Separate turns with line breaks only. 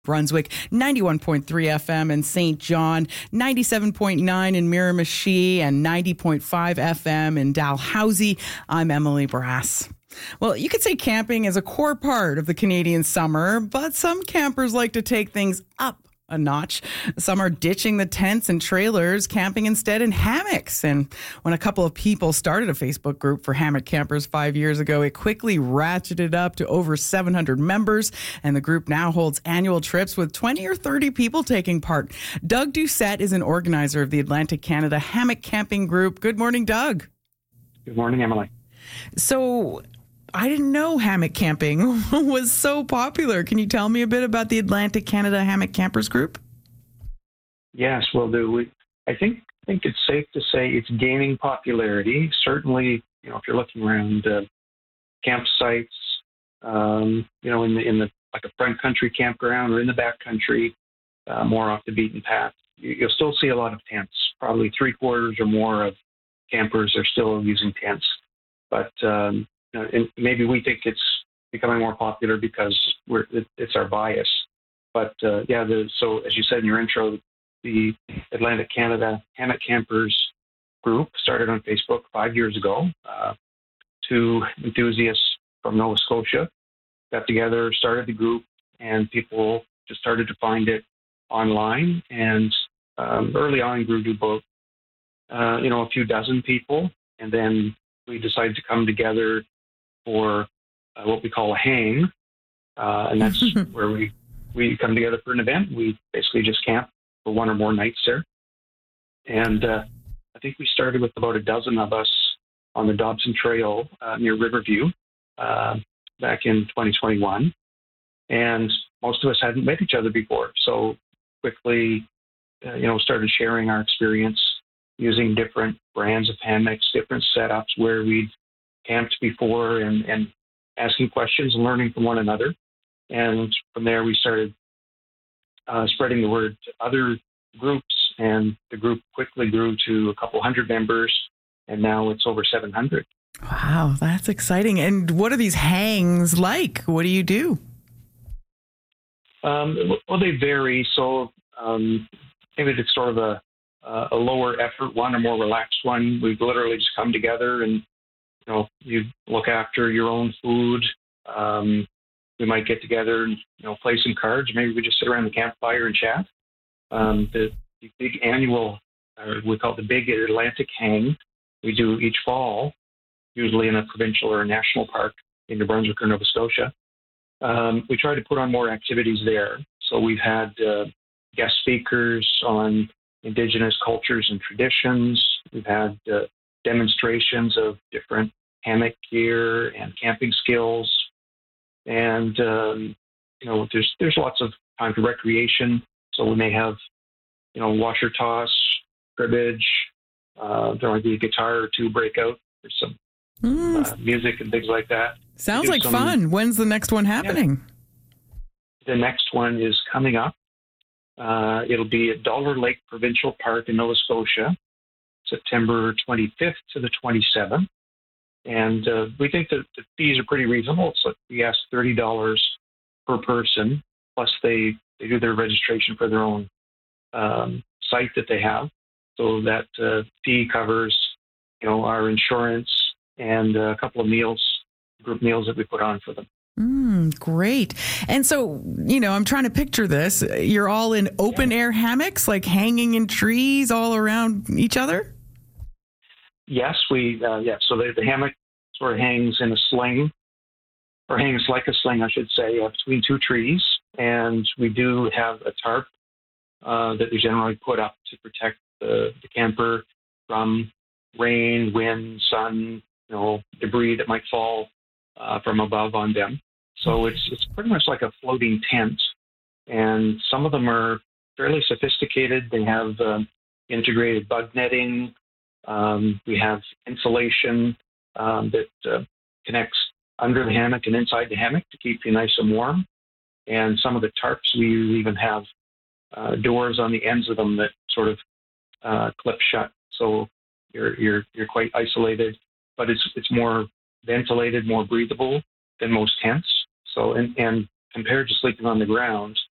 Brunswick, 91.3 FM in St. John, 97.9 in Miramichi, and 90.5 FM in Dalhousie. I'm Emily Brass. Well, you could say camping is a core part of the Canadian summer, but some campers like to take things up a notch. Some are ditching the tents and trailers, camping instead in hammocks. And when a couple of people started a Facebook group for hammock campers 5 years ago, it quickly ratcheted up to over 700 members. And the group now holds annual trips with 20 or 30 people taking part. Doug Doucette is an organizer of the Atlantic Canada Hammock Camping Group. Good morning, Doug.
Good morning, Emily.
So I didn't know hammock camping was so popular. Can you tell me a bit about the Atlantic Canada Hammock Campers Group?
Yes, will do. I think it's safe to say it's gaining popularity. Certainly, if you're looking around campsites, in the like a front country campground or in the back country, more off the beaten path, you'll still see a lot of tents. Probably 3/4 or more of campers are still using tents, but and maybe we think it's becoming more popular because it's our bias. But so as you said in your intro, the Atlantic Canada Hammock Campers Group started on Facebook 5 years ago. Two enthusiasts from Nova Scotia got together, started the group, and people just started to find it online. And early on grew to about a few dozen people, and then we decided to come together for what we call a hang, and that's where we come together for an event. We basically just camp for one or more nights there. And I think we started with about a dozen of us on the Dobson Trail near Riverview back in 2021. And most of us hadn't met each other before. So quickly, started sharing our experience using different brands of hammocks, different setups where we'd camped before, and asking questions and learning from one another. And from there, we started spreading the word to other groups, and the group quickly grew to a couple hundred members, and now it's over 700.
Wow, that's exciting. And what are these hangs like? What do you do?
Well, they vary. So maybe it's sort of a lower effort one, a more relaxed one. We literally just come together and you look after your own food. We might get together and, play some cards. Maybe we just sit around the campfire and chat. The big annual, we call it the Big Atlantic Hang, we do each fall, usually in a provincial or a national park in New Brunswick or Nova Scotia. We try to put on more activities there. So we've had guest speakers on Indigenous cultures and traditions. We've had demonstrations of different hammock gear and camping skills, and there's lots of time for recreation. So we may have washer toss, cribbage. There might be a guitar or two breakout. There's some music and things like that.
Sounds like fun. When's the next one happening?
The next one is coming up. It'll be at Dollar Lake Provincial Park in Nova Scotia, September 25th to the 27th. And we think that the fees are pretty reasonable. So we ask $30 per person, plus they do their registration for their own site that they have. So that fee covers, our insurance and a couple of meals, group meals that we put on for them.
Great. And so, I'm trying to picture this. You're all in open air hammocks, like hanging in trees all around each other?
Yes, so the hammock sort of hangs in a sling, or hangs like a sling, I should say, between two trees. And we do have a tarp that we generally put up to protect the camper from rain, wind, sun, debris that might fall from above on them. So it's pretty much like a floating tent, and some of them are fairly sophisticated. They have integrated bug netting. We have insulation that connects under the hammock and inside the hammock to keep you nice and warm. And some of the tarps, we even have doors on the ends of them that sort of clip shut, so you're quite isolated. But it's more ventilated, more breathable than most tents. So and compared to sleeping on the ground,